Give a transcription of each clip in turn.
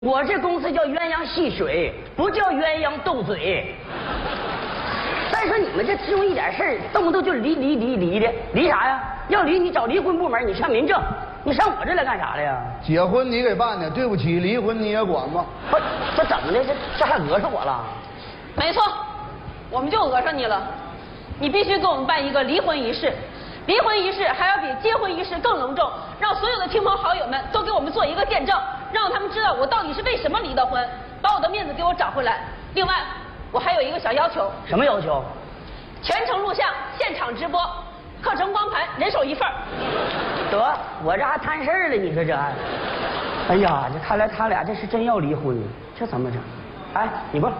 我这公司叫鸳鸯戏水，不叫鸳鸯斗嘴。再说你们这这么一点事儿，动不动就离的，离啥呀？要离你找离婚部门，你上民政，你上我这来干啥来呀？ 结婚你给办的，对不起，离婚你也管吗？ 不，这怎么的？这还讹上我了？ 没错，我们就讹上你了。你必须给我们办一个离婚仪式，离婚仪式还要比结婚仪式更隆重，让所有的亲朋好友们都给我们做一个见证，让他们知道我到底是为什么离的婚，把我的面子给我找回来。另外，我还有一个小要求。 什么要求？ 全程录像，现场直播，课程光盘人手一份。 得，我这还摊事儿了，你说这还？哎呀，这看来他俩这是真要离婚，这怎么整？哎，你不，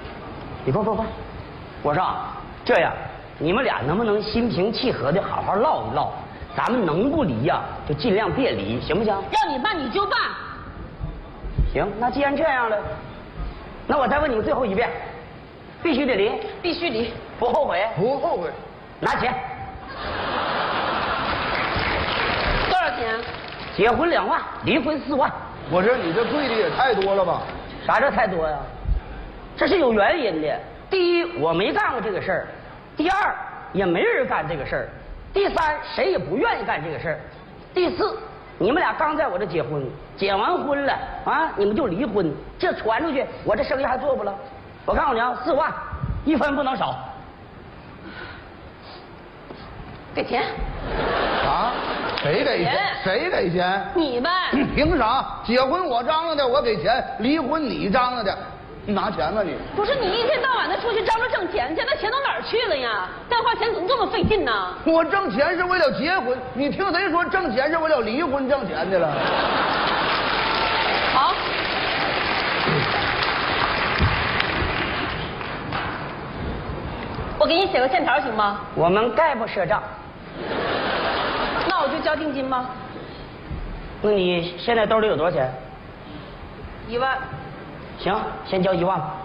我说啊，这样，你们俩能不能心平气和的好好唠一唠？咱们能不离呀，就尽量别离，行不行？ 让你办你就办。 行，那既然这样了，那我再问你最后一遍，必须得离， 必须离， 不后悔， 不后悔。 拿钱。 多少钱？ 结婚2万，离婚4万。 我说你这贵的也太多了吧？ 啥叫太多呀？这是有原因的。第一，我没干过这个事儿；第二，也没人干这个事儿；第三，谁也不愿意干这个事儿；第四，你们俩刚在我这结婚，结完婚了啊，你们就离婚，这传出去，我这生意还做不了。我告诉你啊，4万，1分不能少。 给钱。 啊？谁给钱？谁给钱？ 你呗。 凭啥？结婚我张罗的，我给钱；离婚你张罗的，你拿钱吧你。 不是你一天到晚的出去张罗挣钱去，那钱都哪儿去了呀？再花钱怎么这么费劲呢？ 我挣钱是为了结婚，你听谁说挣钱是为了离婚挣钱去了？ 好。我给你写个欠条行吗？ 我们概不赊账。 那我就交定金吗？ 那你现在兜里有多少钱 ？1万。 行，先交1万吧。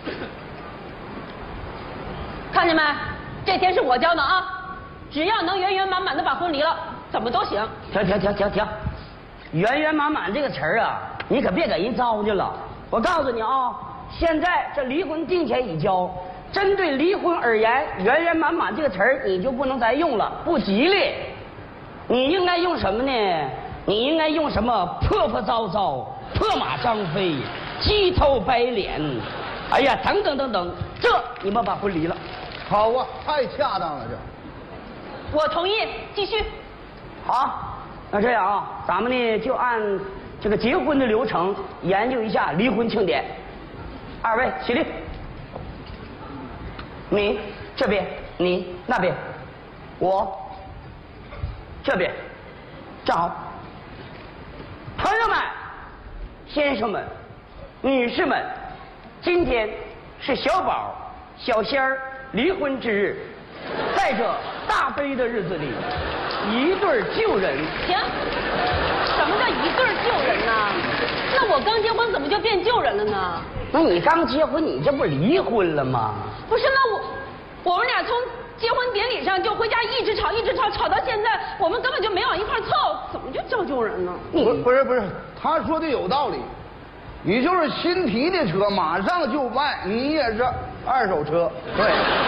看见没？这钱是我交的啊！只要能圆圆满满的把婚离了，怎么都行。 停！圆圆满满这个词儿啊，你可别给人糟践了。我告诉你啊，现在这离婚定钱已交，针对离婚而言，圆圆满满这个词儿你就不能再用了，不吉利。你应该用什么呢？你应该用什么？破破糟糟，破马张飞，鸡头白脸，哎呀，等等，这你们把婚离了。 好啊，太恰当了这。 我同意，继续。 好，那这样啊，咱们呢就按这个结婚的流程研究一下离婚庆典。2位起立，你这边，你那边，我这边，站好。朋友们、先生们、女士们，今天是小宝、小仙儿离婚之日，在这大悲的日子里，一对旧人。 行，什么叫一对旧人呢？那我刚结婚怎么就变旧人了呢？ 那你刚结婚，你这不离婚了吗？ 不是，那我们俩从结婚典礼上就回家一直吵到现在，我们根本就没往一块凑，怎么就叫旧人呢？ 不是，他说的有道理。你就是新提的车，马上就卖，你也是2手车。对。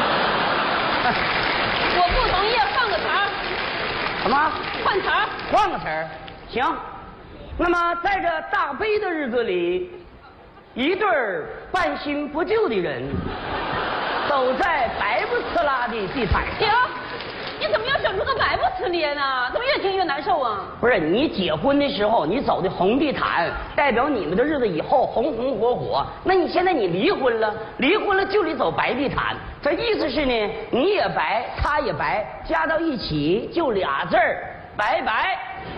我不同意，换个词儿。 什么？ 换词儿。 换个词儿。行。那么在这大悲的日子里，一对半新不旧的人走在白不呲啦的地毯上。 停！你怎么又整出个白不呲咧呢？怎么越听越难受啊？ 不是，你结婚的时候你走的红地毯，代表你们的日子以后红红火火。那你现在你离婚了就得走白地毯，这意思是呢，你也白，他也白，加到一起就俩字儿，拜拜。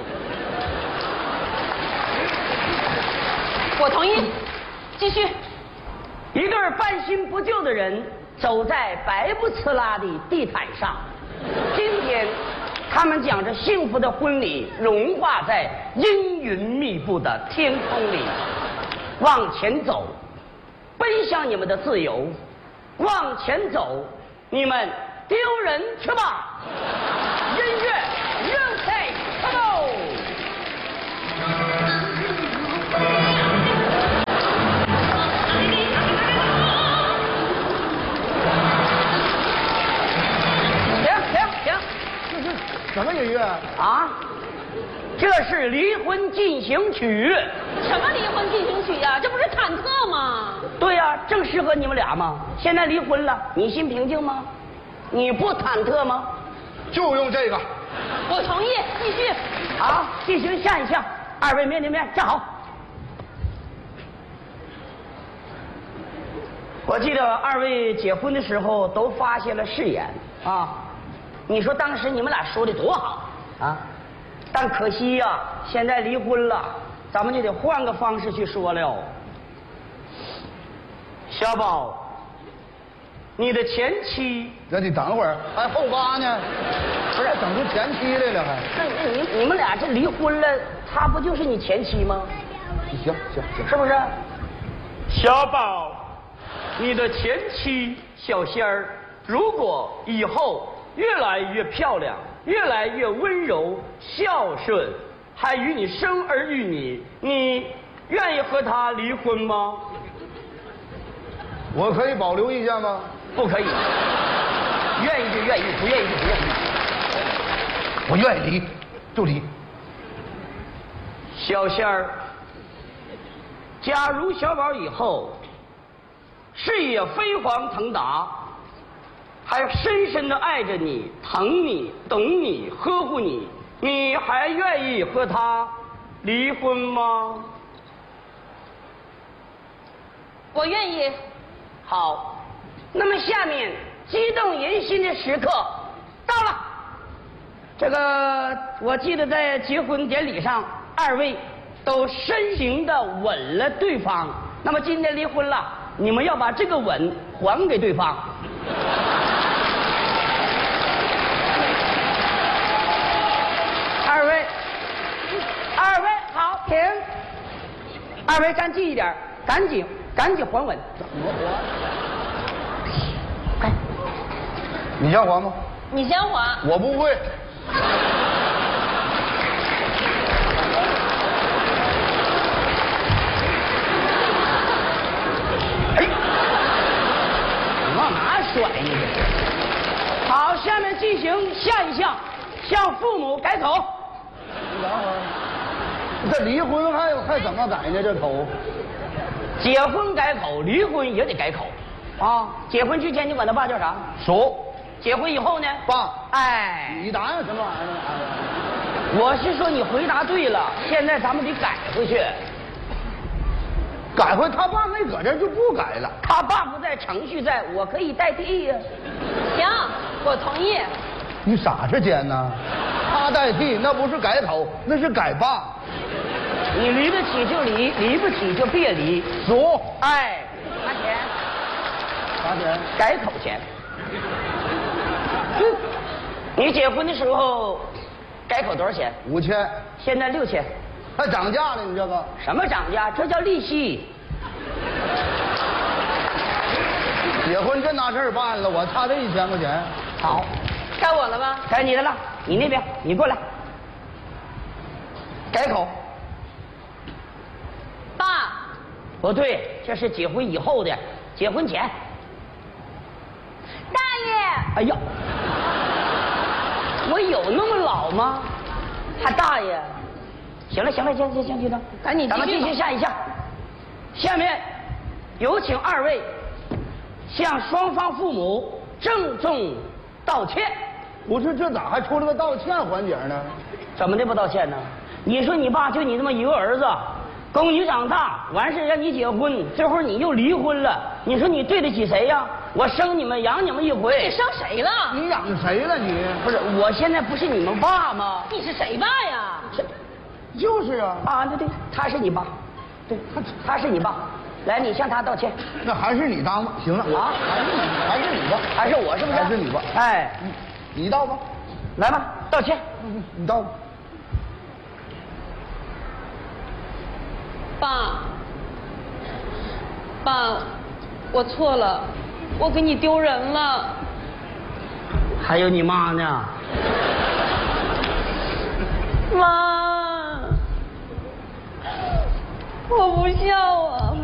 我同意，继续。 一对半新不旧的人走在白不呲啦的地毯上，今天他们将这幸福的婚礼融化在阴云密布的天空里，往前走，奔向你们的自由，往前走，你们丢人去吧。音乐热菜，Come on。 曲啊？这是离婚进行曲。 什么离婚进行曲呀？这不是忐忑吗？ 对呀，正适合你们俩嘛。现在离婚了，你心平静吗？你不忐忑吗？ 就用这个。 我同意，继续。 好，进行下一项，二位面对面站好。我记得二位结婚的时候都发下了誓言啊，你说当时你们俩说的多好啊，但可惜呀，现在离婚了，咱们就得换个方式去说了。小宝，你的前妻， 那你等会儿，还后八呢？不是，整出前妻来了还？ 那你们俩这离婚了，她不就是你前妻吗？ 行， 是不是？小宝，你的前妻小仙儿，如果以后越来越漂亮，越来越温柔孝顺，还与你生儿育女，你愿意和她离婚吗？ 我可以保留意见吗？ 不可以。愿意就愿意，不愿意就不愿意。 我愿意离，就离。 小仙儿，假如小宝以后事业飞黄腾达，还深深的爱着你、疼你、懂你、呵护你，你还愿意和他离婚吗？ 我愿意。 好，那么下面激动人心的时刻到了。这个我记得在结婚典礼上，二位都深情的吻了对方。那么今天离婚了，你们要把这个吻还给对方。二位好，停。二位站近一点，赶紧还吻。 怎么还？哎，你先还吗？ 你先还。 我不会。 哎，你往哪甩呢？好，下面进行下一项，向父母改口。 你等会儿，这离婚还怎么改呢？这口？ 结婚改口，离婚也得改口，啊！结婚之前你管他爸叫啥？ 叔。 结婚以后呢？ 爸。 哎， 你答应什么玩意儿呢？ 我是说你回答对了，现在咱们得改回去。 改回他爸没搁这儿就不改了。 他爸不在，程序在，我可以代替呀。 行，我同意。 你傻着尖呢？他代替那不是改口，那是改爸。 你离得起就离，离不起就别离。 叔。 哎，拿钱。 啥钱？ 改口钱。你结婚的时候改口多少钱 ？5000。 现在6000。 还涨价了，你这个？ 什么涨价？这叫利息。 结婚真拿事儿办了，我差这1000块钱。 好， 该我了吧？ 该你的了，你那边，你过来。改口。 爸。 不对，这是结婚以后的，结婚前。 大爷。 哎呀，我有那么老吗？还大爷？行了，局长， 赶紧咱们进行下一项。下面有请二位向双方父母郑重道歉。 不是，这咋还出了个道歉环节呢？ 怎么的不道歉呢？你说你爸就你这么一个儿子，供你长大，完事让你结婚，这会儿你又离婚了，你说你对得起谁呀？我生你们养你们一回， 你生谁了？ 你养谁了你？ 不是，我现在不是你们爸吗？ 你是谁爸呀？ 就是啊。 啊，对，他是你爸，对，他是你爸。来，你向他道歉。 那还是你当吧。行了啊，还是你吧， 还是我是不是？ 还是你吧。 哎， 你道吧， 来吧，道歉。 你道吧。 爸，我错了，我给你丢人了。 还有你妈呢。 妈，我不孝啊。